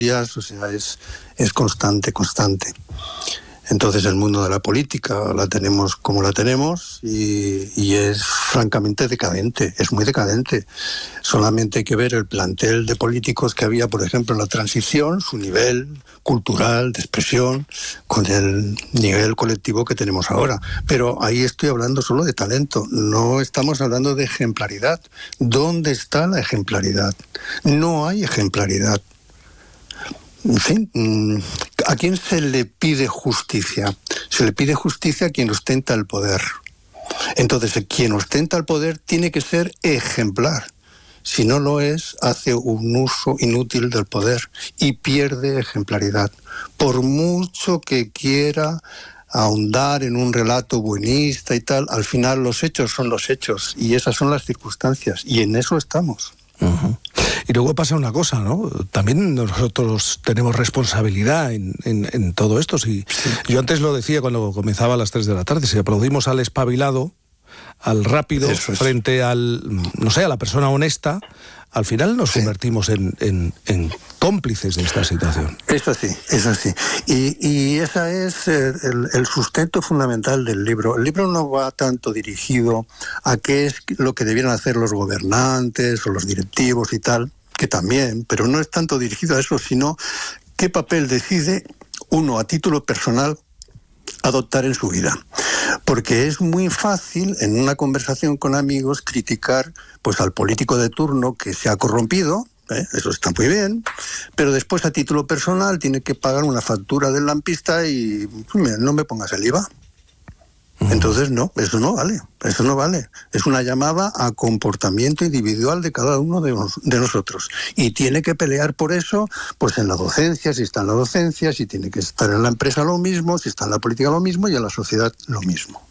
O sea, es constante. Entonces el mundo de la política la tenemos como la tenemos y es francamente decadente, es muy decadente. Solamente hay que ver el plantel de políticos que había, por ejemplo, en la transición, su nivel cultural, de expresión, con el nivel colectivo que tenemos ahora. Pero ahí estoy hablando solo de talento, no estamos hablando de ejemplaridad. ¿Dónde está la ejemplaridad? No hay ejemplaridad. En fin, ¿a quién se le pide justicia? Se le pide justicia a quien ostenta el poder. Entonces, quien ostenta el poder tiene que ser ejemplar. Si no lo es, hace un uso inútil del poder y pierde ejemplaridad. Por mucho que quiera ahondar en un relato buenista y tal, al final los hechos son los hechos y esas son las circunstancias y en eso estamos. Uh-huh. Y luego pasa una cosa, ¿no? También nosotros tenemos responsabilidad en todo esto. Sí. Yo antes lo decía cuando comenzaba a las 3 de la tarde, si aplaudimos al espabilado, al rápido, frente al, no sé, a la persona honesta, al final nos convertimos en cómplices de esta situación. Eso sí. Y ese es el sustento fundamental del libro. El libro no va tanto dirigido a qué es lo que debieran hacer los gobernantes o los directivos y tal, que también, pero no es tanto dirigido a eso, sino qué papel decide uno a título personal adoptar en su vida. Porque es muy fácil en una conversación con amigos criticar pues al político de turno que se ha corrompido, eso está muy bien, pero después a título personal tiene que pagar una factura del lampista y no me pongas el IVA. Entonces no, eso no vale. Es una llamada a comportamiento individual de cada uno de nosotros. Y tiene que pelear por eso, pues en la docencia, si está en la docencia, si tiene que estar en la empresa lo mismo, si está en la política lo mismo y en la sociedad lo mismo.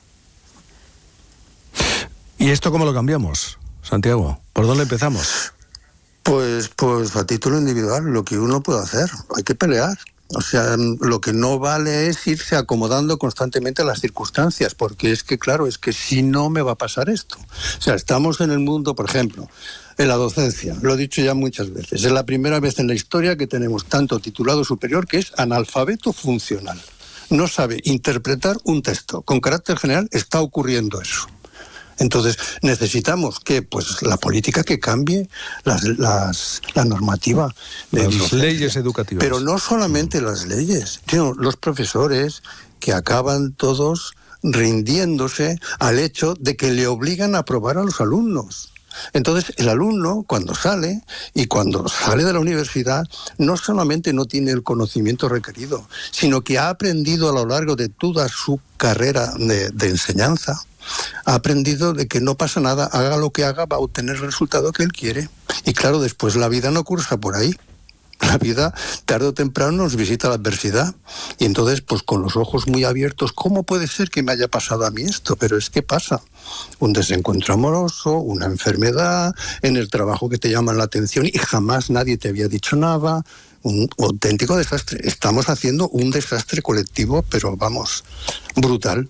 ¿Y esto cómo lo cambiamos, Santiago? ¿Por dónde empezamos? Pues a título individual, lo que uno puede hacer, hay que pelear. O sea, lo que no vale es irse acomodando constantemente a las circunstancias, porque es que, claro, es que si no me va a pasar esto. O sea, estamos en el mundo, por ejemplo, en la docencia, lo he dicho ya muchas veces, es la primera vez en la historia que tenemos tanto titulado superior que es analfabeto funcional. No sabe interpretar un texto. Con carácter general está ocurriendo eso. Entonces, necesitamos que pues la política que cambie la normativa de las leyes educativas. Pero no solamente las leyes, sino los profesores que acaban todos rindiéndose al hecho de que le obligan a aprobar a los alumnos. Entonces, el alumno, cuando sale de la universidad, no solamente no tiene el conocimiento requerido, sino que ha aprendido a lo largo de toda su carrera de enseñanza, ha aprendido de que no pasa nada, haga lo que haga, va a obtener el resultado que él quiere. Y claro, después la vida no cursa por ahí. La vida, tarde o temprano, nos visita la adversidad. Y entonces, pues con los ojos muy abiertos, ¿cómo puede ser que me haya pasado a mí esto? Pero es que pasa. Un desencuentro amoroso, una enfermedad, en el trabajo que te llaman la atención y jamás nadie te había dicho nada. Un auténtico desastre. Estamos haciendo un desastre colectivo, pero vamos, brutal.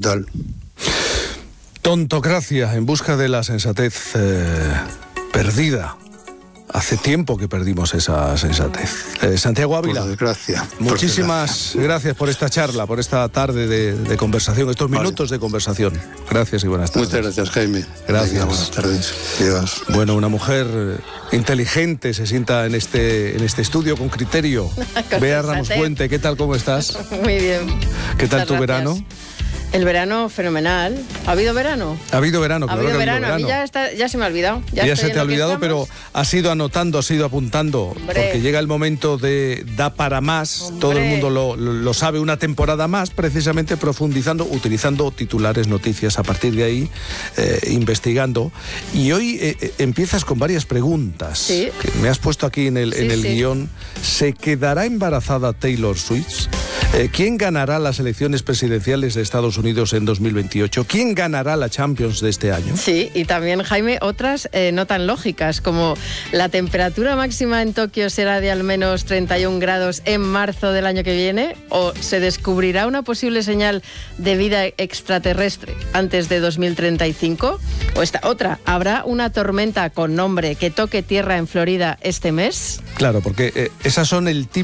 Tontocracia, en busca de la sensatez perdida. Hace tiempo que perdimos esa sensatez. Santiago Ávila, por desgracia. Muchísimas gracias por esta charla, por esta tarde de conversación, estos minutos de conversación. Gracias y buenas tardes. Muchas gracias, Jaime. Gracias. Venga, buenas tardes. Adiós. Bueno, una mujer inteligente se sienta en este estudio con criterio. Bea Ramos Puente, ¿qué tal? ¿Cómo estás? Muy bien. ¿Qué tal tu verano? El verano, fenomenal. ¿Ha habido verano? Ha habido verano, claro. A mí ya se me ha olvidado. Ya se te ha olvidado, pero has ido anotando, has ido apuntando. Hombre. Porque llega el momento de da para más. Hombre. Todo el mundo lo sabe, una temporada más, precisamente profundizando, utilizando titulares, noticias, a partir de ahí, investigando. Y hoy empiezas con varias preguntas. Sí. Que me has puesto aquí en el guión. ¿Se quedará embarazada Taylor Swift? ¿Quién ganará las elecciones presidenciales de Estados Unidos en 2028? ¿Quién ganará la Champions de este año? Sí, y también, Jaime, otras no tan lógicas, como la temperatura máxima en Tokio será de al menos 31 grados en marzo del año que viene, o se descubrirá una posible señal de vida extraterrestre antes de 2035, o esta otra, ¿habrá una tormenta con nombre que toque tierra en Florida este mes? Claro, porque esas son el tipo